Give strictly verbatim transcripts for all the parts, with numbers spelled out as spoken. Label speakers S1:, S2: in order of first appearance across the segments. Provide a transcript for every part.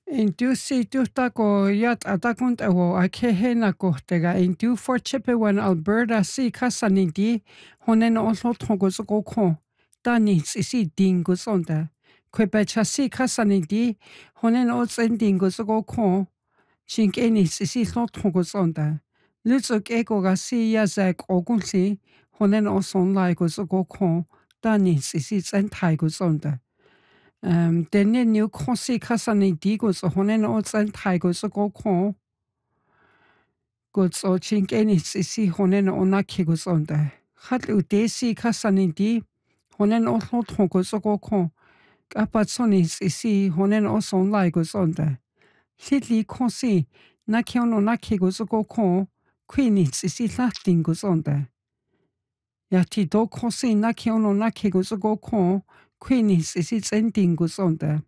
S1: Intusi tuhtako yat atakunt ewo akehena kohtega intu for Chippewan Alberta si kasanindi honen oslo tongos goko tani sisi dingos onda kwepecha si kasanindi honen otsen dingos goko chinkeni sisi lo tongos onda lutso eko ga si yazak ogunsi honen oson laigos goko tani sisi tsen taigos onda Um, denne new consi kasani digos honen o tsan taigos go kon gods o chinkeni sisi honen o nakigos onda hatlu desi kasani di honen o hotongos go kon kapatsoni sisi honen o son laigos onda hitli consi nakiono nakigos go kon quini sisi latingos onda yati do consi nakiono nakigos go kon Queenie sisi tsendingos onda.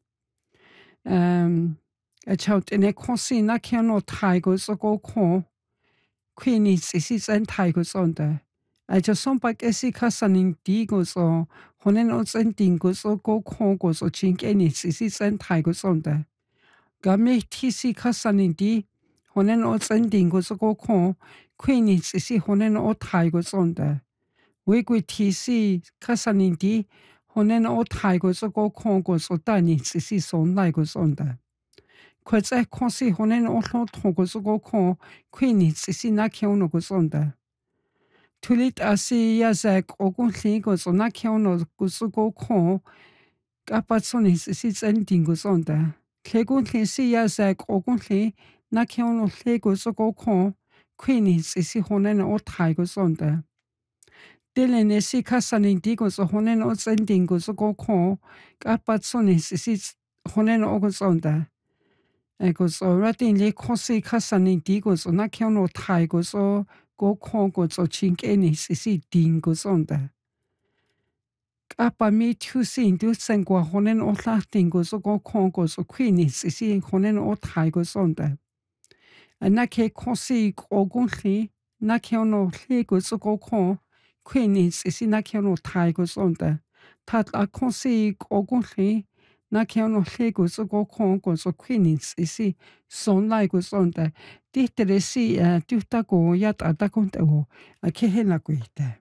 S1: Um, a chout in a consi na kiano tigers o go con. Queenie sisi tsend tigers onda. I just some back esi kasaning digos o honen o tsendingos o go congos o chink any sisi tsend tigers onda. Game tisi kasaning di honen o tsendingos o go con. Queenie sisi honen o tigers onda. Wigwi tisi kasaning di honen o taigos o go kongos o tani sisi son laigos onda. Kwets e konsi honen o lo tongos o go kon queenie sisi nakiono gos onda. Tulit asi yazak ogun ligos o nakiono gos go kon kapatsoni sisi tsendingos onda. Klegun si yazak ogun li nakiono ligos o go kon queenie sisi honen o taigos onda. Dilene si kasaning digos o honen o tsendingos o go kon kapatsoni sisi honen o gos onda. Egos o ratin le konsi kasaning digos o nakiono taigos o go kon gos o chinkeni sisi dingos onda. Kapa mi tusi indusen gwa honen o latingos o go kon gos o queenie sisi honen o taigos onda. Anake konsi ogun li nakiono ligos o go kon Queenie sisi nakiono taigos onda. Tat a konsi ogunli nakiono legos o go kongos o queenie sisi son laigos onda. Dihtere si uh, duhtago yat atakunta o a kehena guita.